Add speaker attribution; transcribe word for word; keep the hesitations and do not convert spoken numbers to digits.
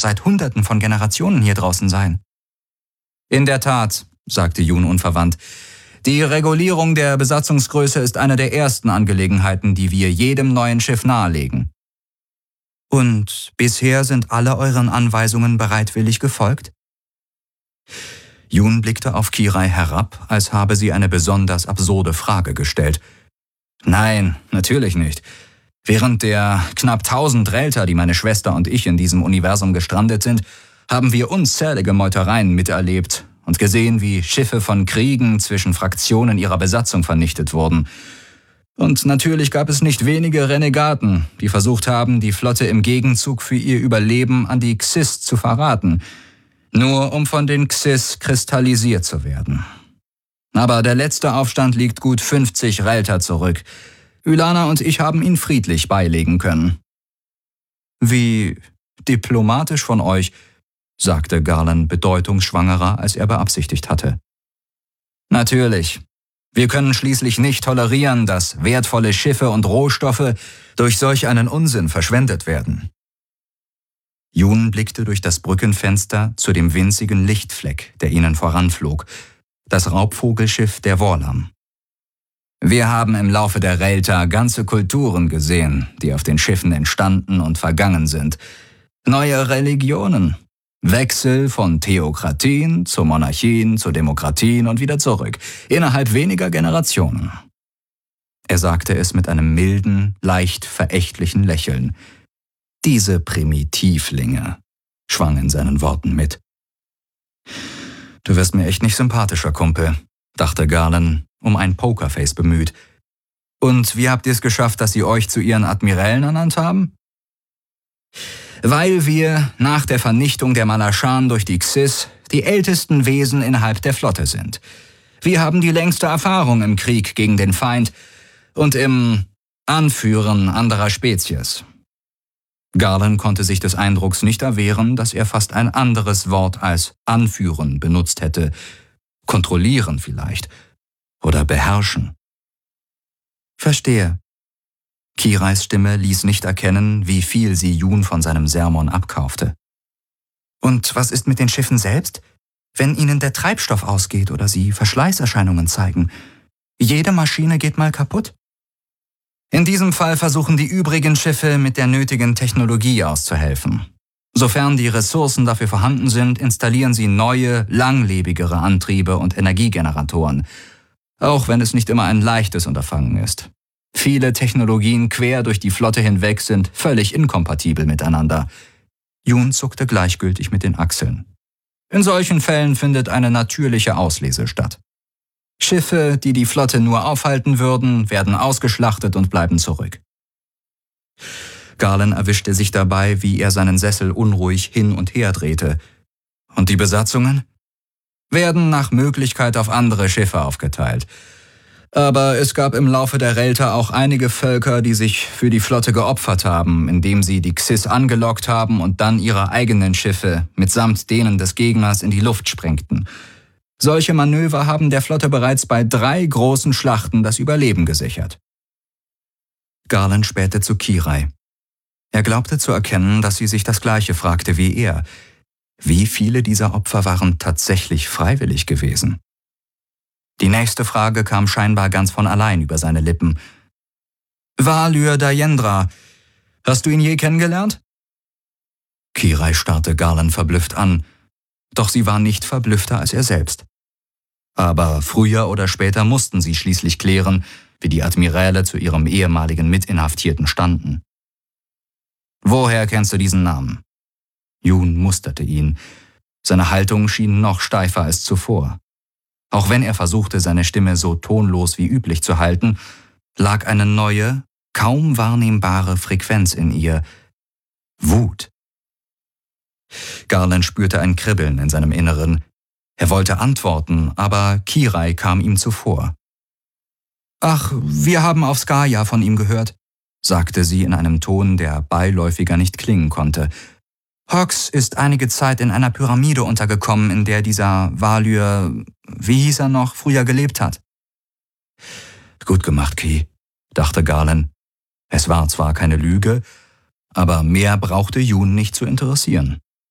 Speaker 1: seit Hunderten von Generationen hier draußen sein. In der Tat, sagte Jun unverwandt, die Regulierung der Besatzungsgröße ist eine der ersten Angelegenheiten, die wir jedem neuen Schiff nahelegen. Und bisher sind alle euren Anweisungen bereitwillig gefolgt? Jun blickte auf Kirai herab, als habe sie eine besonders absurde Frage gestellt. Nein, natürlich nicht. Während der knapp tausend Relter, die meine Schwester und ich in diesem Universum gestrandet sind, haben wir unzählige Meutereien miterlebt und gesehen, wie Schiffe von Kriegen zwischen Fraktionen ihrer Besatzung vernichtet wurden. Und natürlich gab es nicht wenige Renegaten, die versucht haben, die Flotte im Gegenzug für ihr Überleben an die Xys zu verraten, nur um von den Xys kristallisiert zu werden. Aber der letzte Aufstand liegt gut fünfzig Relter zurück. Ylana und ich haben ihn friedlich beilegen können. Wie diplomatisch von euch, sagte Garland bedeutungsschwangerer, als er beabsichtigt hatte. Natürlich. Wir können schließlich nicht tolerieren, dass wertvolle Schiffe und Rohstoffe durch solch einen Unsinn verschwendet werden. Jun blickte durch das Brückenfenster zu dem winzigen Lichtfleck, der ihnen voranflog, das Raubvogelschiff der Worlam. Wir haben im Laufe der Relta ganze Kulturen gesehen, die auf den Schiffen entstanden und vergangen sind. Neue Religionen. Wechsel von Theokratien zu Monarchien, zu Demokratien und wieder zurück, innerhalb weniger Generationen. Er sagte es mit einem milden, leicht verächtlichen Lächeln. Diese Primitivlinge, schwang in seinen Worten mit. Du wirst mir echt nicht sympathischer, Kumpel, dachte Garland, um ein Pokerface bemüht. Und wie habt ihr es geschafft, dass sie euch zu ihren Admirälen ernannt haben? Weil wir nach der Vernichtung der Malaschan durch die Xys die ältesten Wesen innerhalb der Flotte sind. Wir haben die längste Erfahrung im Krieg gegen den Feind und im Anführen anderer Spezies. Garland konnte sich des Eindrucks nicht erwehren, dass er fast ein anderes Wort als anführen benutzt hätte. Kontrollieren vielleicht. Oder beherrschen. Verstehe. Kirais Stimme ließ nicht erkennen, wie viel sie Jun von seinem Sermon abkaufte. Und was ist mit den Schiffen selbst? Wenn ihnen der Treibstoff ausgeht oder sie Verschleißerscheinungen zeigen. Jede Maschine geht mal kaputt. In diesem Fall versuchen die übrigen Schiffe mit der nötigen Technologie auszuhelfen. Sofern die Ressourcen dafür vorhanden sind, installieren sie neue, langlebigere Antriebe und Energiegeneratoren, auch wenn es nicht immer ein leichtes Unterfangen ist. Viele Technologien quer durch die Flotte hinweg sind völlig inkompatibel miteinander. Jun zuckte gleichgültig mit den Achseln. In solchen Fällen findet eine natürliche Auslese statt. Schiffe, die die Flotte nur aufhalten würden, werden ausgeschlachtet und bleiben zurück. Garland erwischte sich dabei, wie er seinen Sessel unruhig hin und her drehte. Und die Besatzungen? Werden nach Möglichkeit auf andere Schiffe aufgeteilt. Aber es gab im Laufe der Relta auch einige Völker, die sich für die Flotte geopfert haben, indem sie die Xys angelockt haben und dann ihre eigenen Schiffe mitsamt denen des Gegners in die Luft sprengten. Solche Manöver haben der Flotte bereits bei drei großen Schlachten das Überleben gesichert. Garland spähte zu Kirai. Er glaubte zu erkennen, dass sie sich das Gleiche fragte wie er. Wie viele dieser Opfer waren tatsächlich freiwillig gewesen? Die nächste Frage kam scheinbar ganz von allein über seine Lippen. Valyr Dayendra, hast du ihn je kennengelernt? Kirai starrte Garland verblüfft an, doch sie war nicht verblüffter als er selbst. Aber früher oder später mussten sie schließlich klären, wie die Admiräle zu ihrem ehemaligen Mitinhaftierten standen. Woher kennst du diesen Namen? Jun musterte ihn. Seine Haltung schien noch steifer als zuvor. Auch wenn er versuchte, seine Stimme so tonlos wie üblich zu halten, lag eine neue, kaum wahrnehmbare Frequenz in ihr. Wut. Garland spürte ein Kribbeln in seinem Inneren. Er wollte antworten, aber Kirai kam ihm zuvor. »Ach, wir haben auf Skaja von ihm gehört«, sagte sie in einem Ton, der beiläufiger nicht klingen konnte. »Hox ist einige Zeit in einer Pyramide untergekommen, in der dieser Valyr, wie hieß er noch, früher gelebt hat.« »Gut gemacht, Ki«, dachte Garland. Es war zwar keine Lüge, aber mehr brauchte Jun nicht zu interessieren.